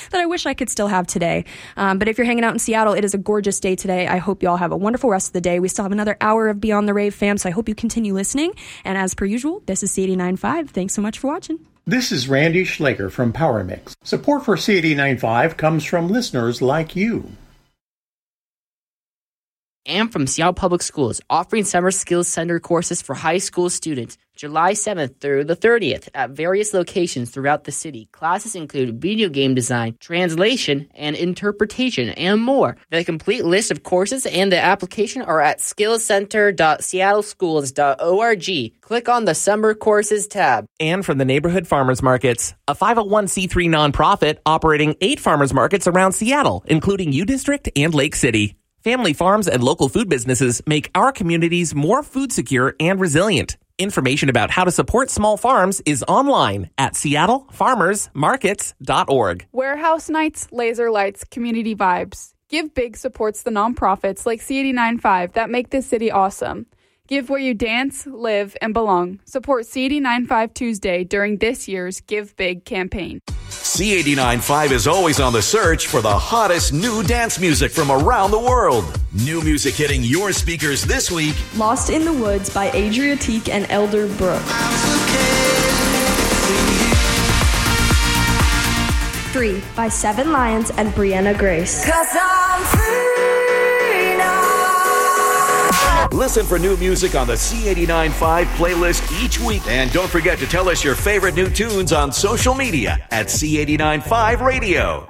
that I wish I could still have today. But if you're hanging out in Seattle, it is a gorgeous day today. I hope you all have a wonderful rest of the day. We still have another hour of Beyond the Rave, fam, so I hope you continue listening. And as per usual, this is C89.5. Thanks so much for watching. This is Randy Schlager from Power Mix. Support for C89.5 comes from listeners like you. And from Seattle Public Schools, offering summer skills center courses for high school students, July 7th through the 30th at various locations throughout the city. Classes include video game design, translation, and interpretation, and more. The complete list of courses and the application are at skillscenter.seattleschools.org. Click on the Summer Courses tab. And from the Neighborhood Farmers Markets, a 501c3 nonprofit operating 8 farmers markets around Seattle, including U District and Lake City. Family farms and local food businesses make our communities more food secure and resilient. Information about how to support small farms is online at seattlefarmersmarkets.org. Warehouse Nights, Laser Lights, Community Vibes. Give Big supports the nonprofits like C89.5 that make this city awesome. Give where you dance, live, and belong. Support C89.5 Tuesday during this year's Give Big campaign. C89.5 is always on the search for the hottest new dance music from around the world. New music hitting your speakers this week. Lost in the Woods by Adriatique and Elder Brooke. Free by Seven Lions and Brianna Grace. 'Cause I'm free now. Listen for new music on the C89.5 playlist each week. And don't forget to tell us your favorite new tunes on social media at C89.5 Radio.